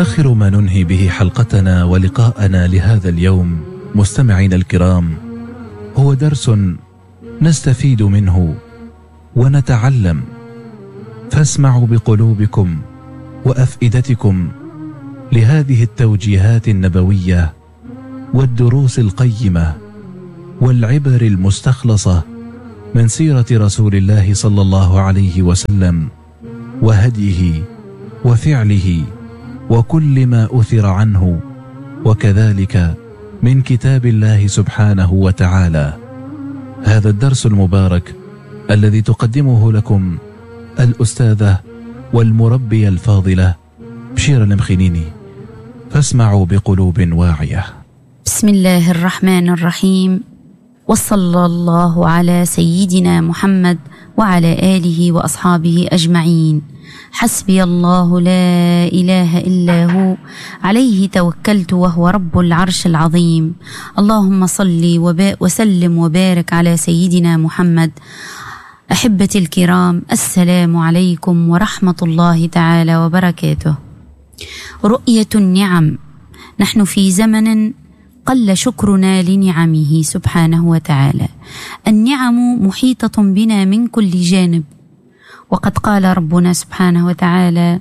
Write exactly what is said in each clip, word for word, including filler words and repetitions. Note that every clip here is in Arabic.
آخر ما ننهي به حلقتنا ولقاءنا لهذا اليوم مستمعينا الكرام هو درس نستفيد منه ونتعلم، فاسمعوا بقلوبكم وأفئدتكم لهذه التوجيهات النبوية والدروس القيمة والعبر المستخلصة من سيرة رسول الله صلى الله عليه وسلم وهديه وفعله وكل ما أثر عنه، وكذلك من كتاب الله سبحانه وتعالى. هذا الدرس المبارك الذي تقدمه لكم الأستاذة والمربية الفاضلة بشيرة المخنيني، فاسمعوا بقلوب واعية. بسم الله الرحمن الرحيم، وصلى الله على سيدنا محمد وعلى آله وأصحابه أجمعين. حسبي الله لا إله إلا هو، عليه توكلت وهو رب العرش العظيم. اللهم صل وسلم وبارك على سيدنا محمد. أحبتي الكرام، السلام عليكم ورحمة الله تعالى وبركاته. رؤية النعم. نحن في زمن قل شكرنا لنعمه سبحانه وتعالى. النعم محيطة بنا من كل جانب، وقد قال ربنا سبحانه وتعالى: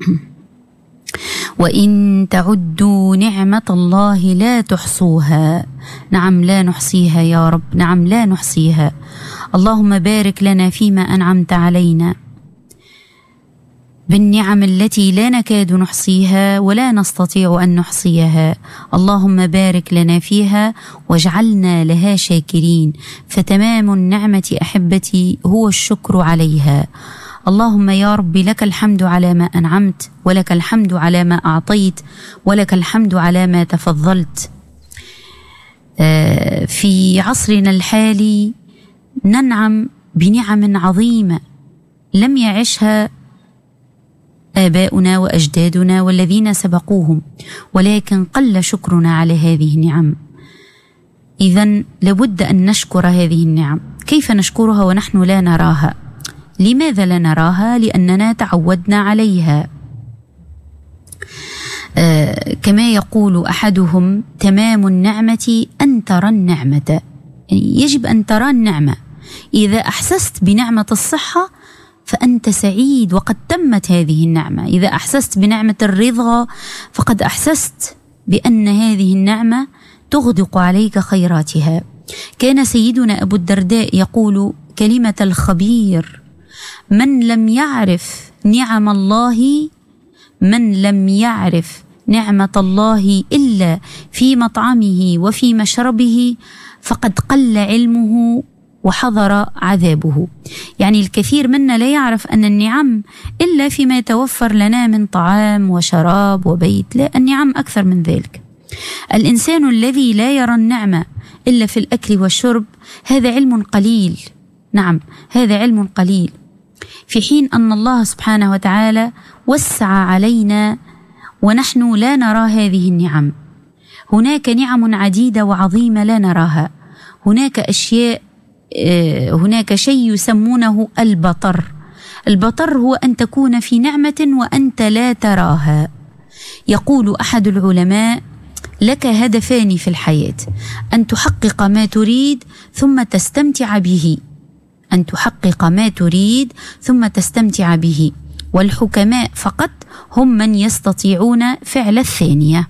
وإن تعدوا نعمة الله لا تحصوها. نعم لا نحصيها يا رب، نعم لا نحصيها. اللهم بارك لنا فيما أنعمت علينا بالنعم التي لا نكاد نحصيها ولا نستطيع أن نحصيها. اللهم بارك لنا فيها واجعلنا لها شاكرين، فتمام النعمة أحبتي هو الشكر عليها. اللهم يا رب لك الحمد على ما أنعمت، ولك الحمد على ما أعطيت، ولك الحمد على ما تفضلت. في عصرنا الحالي ننعم بنعم عظيمة لم يعشها آباؤنا وأجدادنا والذين سبقوهم، ولكن قل شكرنا على هذه النعم. إذن لابد أن نشكر هذه النعم. كيف نشكرها ونحن لا نراها؟ لماذا لا نراها؟ لأننا تعودنا عليها. آه كما يقول أحدهم: تمام النعمة أن ترى النعمة. يعني يجب أن ترى النعمة. إذا أحسست بنعمة الصحة فأنت سعيد وقد تمت هذه النعمة. إذا أحسست بنعمة الرضا فقد أحسست بأن هذه النعمة تغدق عليك خيراتها. كان سيدنا أبو الدرداء يقول كلمة الخبير: من لم يعرف نعم الله من لم يعرف نعمة الله إلا في مطعمه وفي مشربه فقد قل علمه وحضر عذابه. يعني الكثير منا لا يعرف أن النعم إلا فيما يتوفر لنا من طعام وشراب وبيت، لا، النعم أكثر من ذلك. الإنسان الذي لا يرى النعمة إلا في الأكل والشرب هذا علم قليل. نعم، هذا علم قليل، في حين أن الله سبحانه وتعالى وسع علينا ونحن لا نرى هذه النعم. هناك نعم عديدة وعظيمة لا نراها. هناك أشياء، هناك شيء يسمونه البطر. البطر هو أن تكون في نعمة وأنت لا تراها. يقول أحد العلماء: لك هدفان في الحياة، أن تحقق ما تريد ثم تستمتع به. أن تحقق ما تريد ثم تستمتع به. والحكماء فقط هم من يستطيعون فعل الثانية،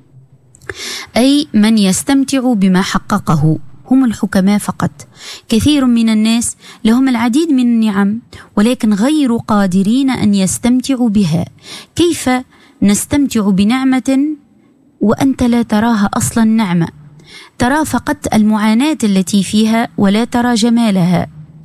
أي من يستمتع بما حققه، هم الحكماء فقط. كثير من الناس لهم العديد من النعم ولكن غير قادرين أن يستمتعوا بها. كيف نستمتع بنعمة وأنت لا تراها أصلا نعمة؟ ترى فقط المعاناة التي فيها ولا ترى جمالها.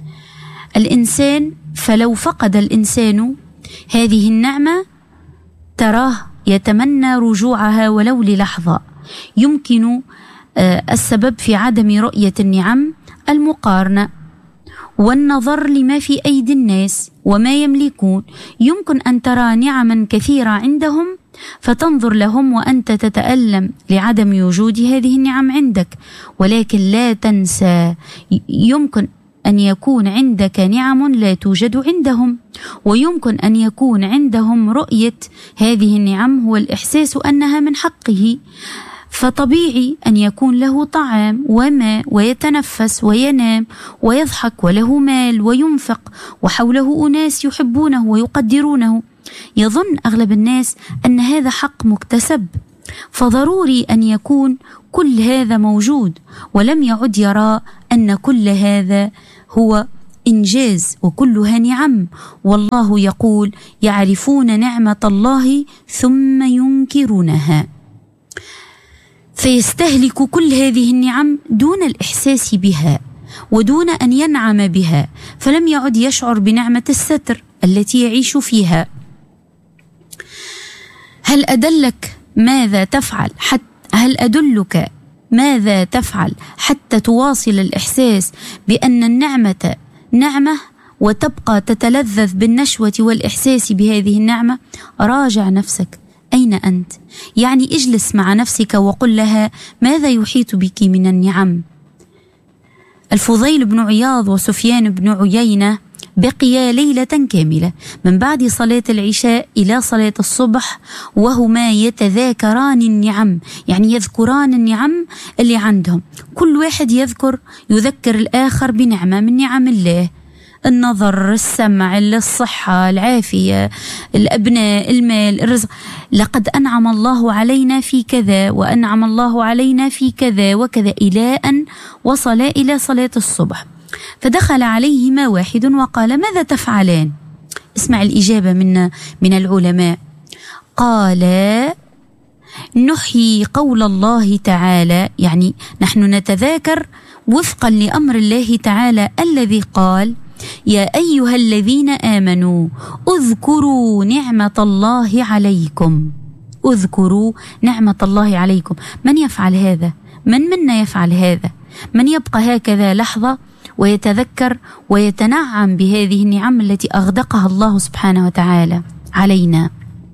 الإنسان فلو فقد الإنسان هذه النعمة تراه يتمنى رجوعها ولو للحظة. يمكن السبب في عدم رؤية النعم المقارنة والنظر لما في أيدي الناس وما يملكون. يمكن أن ترى نعما كثيرة عندهم فتنظر لهم وأنت تتألم لعدم وجود هذه النعم عندك، ولكن لا تنسى يمكن أن يكون عندك نعم لا توجد عندهم، ويمكن أن يكون عندهم رؤية هذه النعم هو الإحساس أنها من حقه، فطبيعي أن يكون له طعام وماء ويتنفس وينام ويضحك وله مال وينفق وحوله أناس يحبونه ويقدرونه. يظن أغلب الناس أن هذا حق مكتسب، فضروري أن يكون كل هذا موجود، ولم يعد يرى أن كل هذا هو إنجاز وكلها نعم. والله يقول: يعرفون نعمة الله ثم ينكرونها. فيستهلك كل هذه النعم دون الإحساس بها ودون أن ينعم بها، فلم يعد يشعر بنعمة الستر التي يعيش فيها. هل أدلك ماذا تفعل حتى هل أدلك ماذا تفعل حتى تواصل الإحساس بأن النعمة نعمة وتبقى تتلذذ بالنشوة والإحساس بهذه النعمة؟ راجع نفسك، أين أنت؟ يعني اجلس مع نفسك وقل لها ماذا يحيط بك من النعم. الفضيل بن عياض وسفيان بن عيينة بقيا ليلة كاملة من بعد صلاة العشاء إلى صلاة الصبح وهما يتذاكران النعم، يعني يذكران النعم اللي عندهم، كل واحد يذكر يذكر الآخر بنعمة من نعم الله: النظر، السمع، الصحة، العافية، الأبناء، المال، الرزق. لقد أنعم الله علينا في كذا، وأنعم الله علينا في كذا وكذا، إلى أن وصل إلى صلاة الصبح. فدخل عليهما واحد وقال: ماذا تفعلان؟ اسمع الإجابة من من العلماء. قال: نحيي قول الله تعالى، يعني نحن نتذاكر وفقا لأمر الله تعالى الذي قال: يا أيها الذين آمنوا اذكروا نعمة الله عليكم. اذكروا نعمة الله عليكم. من يفعل هذا؟ من منا يفعل هذا؟ من يبقى هكذا لحظة ويتذكر ويتنعم بهذه النعم التي أغدقها الله سبحانه وتعالى علينا؟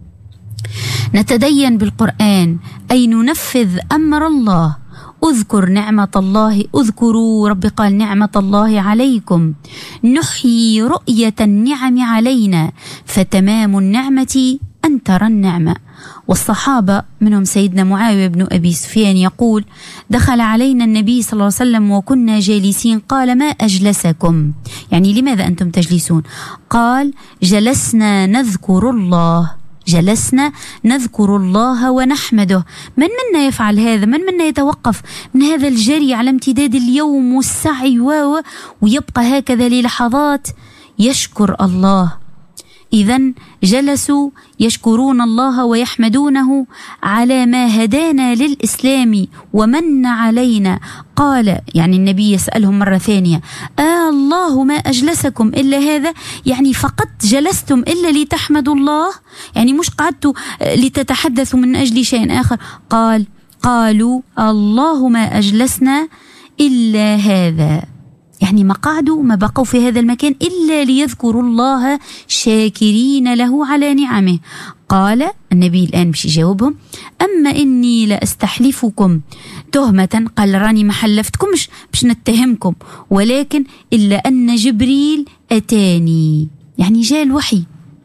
نتدين بالقرآن أي ننفذ أمر الله. اذكر نعمة الله، اذكروا، رب قال نعمة الله عليكم. نحيي رؤية النعم علينا، فتمام النعمة أن ترى النعمة. والصحابة منهم سيدنا معاوية بن أبي سفيان يقول: دخل علينا النبي صلى الله عليه وسلم وكنا جالسين، قال: ما أجلسكم؟ يعني لماذا أنتم تجلسون؟ قال: جلسنا نذكر الله، جلسنا نذكر الله ونحمده. من منا يفعل هذا؟ من منا يتوقف من هذا الجري على امتداد اليوم والسعي و ويبقى هكذا للحظات يشكر الله؟ إذن جلسوا يشكرون الله ويحمدونه على ما هدانا للإسلام ومن علينا. قال، يعني النبي يسألهم مرة ثانية: آه الله ما أجلسكم إلا هذا؟ يعني فقط جلستم إلا لتحمدوا الله؟ يعني مش قعدتوا لتتحدثوا من أجل شيء آخر؟ قال قالوا الله ما أجلسنا إلا هذا، يعني ما قعدوا ما بقوا في هذا المكان إلا ليذكروا الله شاكرين له على نعمه. قال النبي الآن مش يجاوبهم: أما إني لأستحلفكم تهمة، قال راني ما حلفتكمش مش نتهمكم، ولكن إلا أن جبريل أتاني، يعني جاء الوحي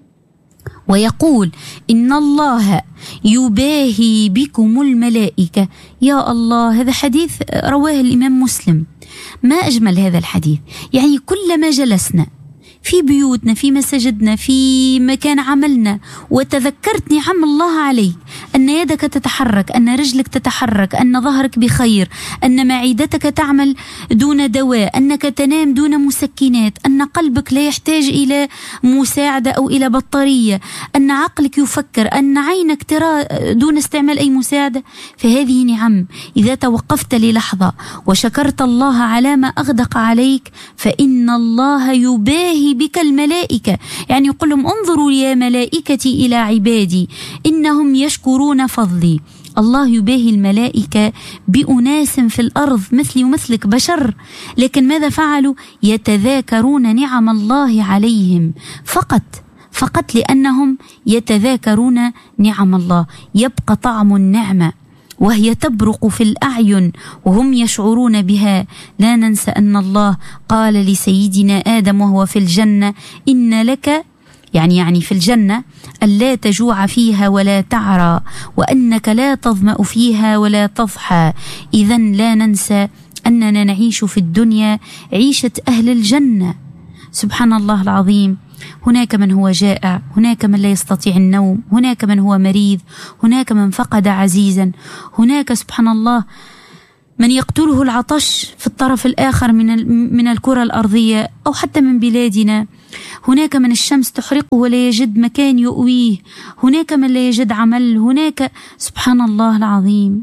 ويقول: إن الله يباهي بكم الملائكة. يا الله، هذا حديث رواه الإمام مسلم. ما أجمل هذا الحديث، يعني كلما جلسنا في بيوتنا، في مساجدنا، في مكان عملنا، وتذكرت نعم الله عليك، أن يدك تتحرك، أن رجلك تتحرك، أن ظهرك بخير، أن معدتك تعمل دون دواء، أنك تنام دون مسكنات، أن قلبك لا يحتاج إلى مساعدة أو إلى بطارية، أن عقلك يفكر، أن عينك ترى دون استعمال أي مساعدة، فهذه نعم. إذا توقفت للحظة وشكرت الله على ما أغدق عليك، فإن الله يباهي بك الملائكة، يعني يقول لهم: انظروا يا ملائكتي إلى عبادي إنهم يشكرون فضلي. الله يباهي الملائكة بأناس في الأرض مثلي ومثلك بشر، لكن ماذا فعلوا؟ يتذاكرون نعم الله عليهم فقط فقط لأنهم يتذاكرون نعم الله. يبقى طعم النعمة وهي تبرق في الأعين وهم يشعرون بها. لا ننسى أن الله قال لسيدنا آدم وهو في الجنة: إن لك، يعني يعني في الجنة، ألا تجوع فيها ولا تعرى، وأنك لا تظمأ فيها ولا تضحى. إذن لا ننسى أننا نعيش في الدنيا عيشة أهل الجنة. سبحان الله العظيم. هناك من هو جائع، هناك من لا يستطيع النوم، هناك من هو مريض، هناك من فقد عزيزا، هناك سبحان الله من يقتله العطش في الطرف الآخر من من الكرة الأرضية أو حتى من بلادنا. هناك من الشمس تحرقه ولا يجد مكان يؤويه، هناك من لا يجد عمل، هناك سبحان الله العظيم.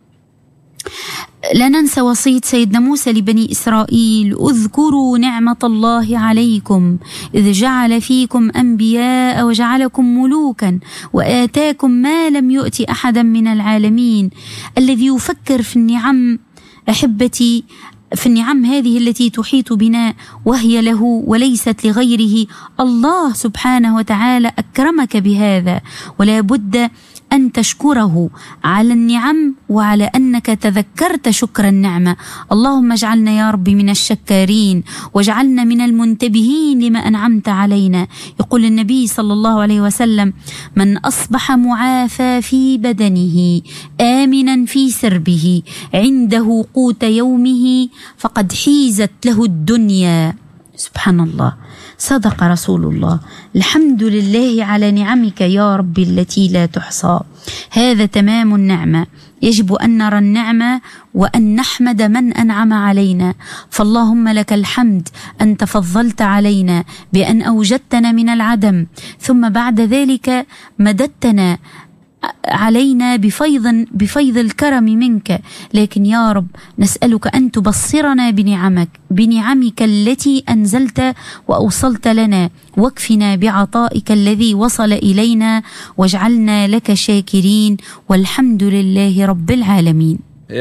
لا ننسى وصية سيدنا موسى لبني إسرائيل: اذكروا نعمة الله عليكم إذ جعل فيكم أنبياء وجعلكم ملوكا وآتاكم ما لم يؤت أحدا من العالمين. الذي يفكر في النعم أحبتي، في النعم هذه التي تحيط بنا وهي له وليست لغيره، الله سبحانه وتعالى أكرمك بهذا، ولا بد أن تشكره على النعم وعلى أنك تذكرت شكر النعمة. اللهم اجعلنا يا رب من الشكارين، واجعلنا من المنتبهين لما أنعمت علينا. يقول النبي صلى الله عليه وسلم: من أصبح معافى في بدنه آمنا في سربه عنده قوت يومه فقد حيزت له الدنيا. سبحان الله، صدق رسول الله. الحمد لله على نعمك يا رب التي لا تحصى. هذا تمام النعمة، يجب أن نرى النعمة وأن نحمد من أنعم علينا. فاللهم لك الحمد أن تفضلت علينا بأن أوجدتنا من العدم، ثم بعد ذلك مددتنا علينا بفيض بفيض الكرم منك. لكن يا رب نسألك أن تبصرنا بنعمك بنعمك التي أنزلت وأوصلت لنا، واكفنا بعطائك الذي وصل إلينا، واجعلنا لك شاكرين، والحمد لله رب العالمين.